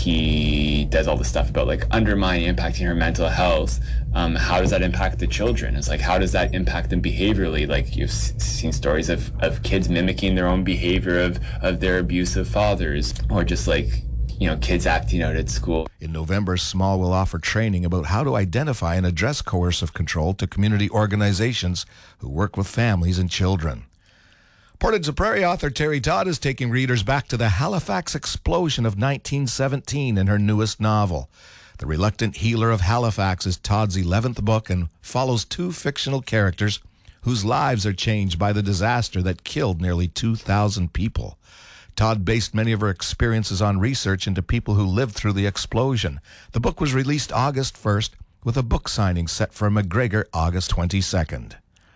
he does all this stuff about like undermining, impacting her mental health. How does that impact the children? It's like, how does that impact them behaviorally? Like, you've seen stories of kids mimicking their own behavior of their abusive fathers, or just like, you know, kids acting out at school. In November, Small will offer training about how to identify and address coercive control to community organizations who work with families and children. Portage la Prairie author Terry Todd is taking readers back to the Halifax explosion of 1917 in her newest novel. The Reluctant Healer of Halifax is Todd's 11th book and follows two fictional characters whose lives are changed by the disaster that killed nearly 2,000 people. Todd based many of her experiences on research into people who lived through the explosion. The book was released August 1st with a book signing set for McGregor August 22nd.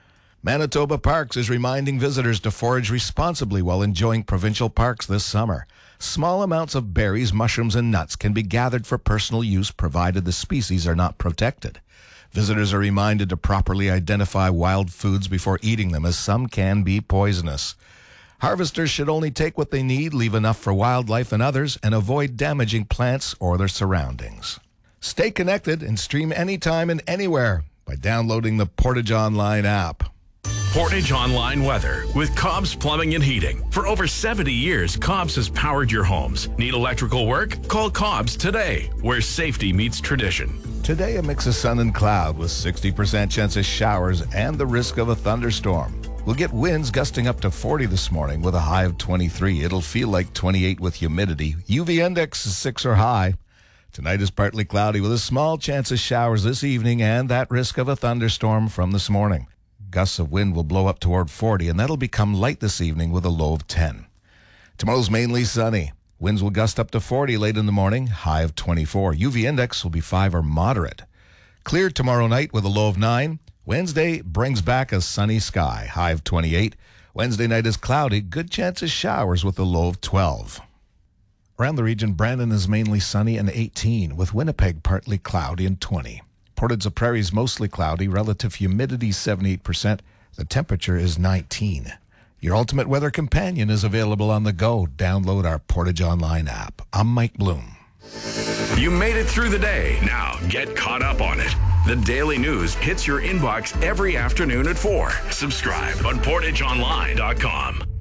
Manitoba Parks is reminding visitors to forage responsibly while enjoying provincial parks this summer. Small amounts of berries, mushrooms, and nuts can be gathered for personal use provided the species are not protected. Visitors are reminded to properly identify wild foods before eating them, as some can be poisonous. Harvesters should only take what they need, leave enough for wildlife and others, and avoid damaging plants or their surroundings. Stay connected and stream anytime and anywhere by downloading the Portage Online app. Portage Online weather with Cobb's Plumbing and Heating. For over 70 years, Cobb's has powered your homes. Need electrical work? Call Cobb's today, where safety meets tradition. Today, a mix of sun and cloud with 60% chance of showers and the risk of a thunderstorm. We'll get winds gusting up to 40 this morning with a high of 23. It'll feel like 28 with humidity. UV index is 6 or high. Tonight is partly cloudy with a small chance of showers this evening and that risk of a thunderstorm from this morning. Gusts of wind will blow up toward 40, and that'll become light this evening with a low of 10. Tomorrow's mainly sunny. Winds will gust up to 40 late in the morning, high of 24. UV index will be 5 or moderate. Clear tomorrow night with a low of 9. Wednesday brings back a sunny sky, high of 28. Wednesday night is cloudy, good chance of showers with a low of 12. Around the region, Brandon is mainly sunny and 18, with Winnipeg partly cloudy and 20. Portage la Prairie is mostly cloudy, relative humidity 78%. The temperature is 19. Your ultimate weather companion is available on the go. Download our Portage Online app. I'm Mike Bloom. You made it through the day. Now get caught up on it. The Daily News hits your inbox every afternoon at 4. Subscribe on PortageOnline.com.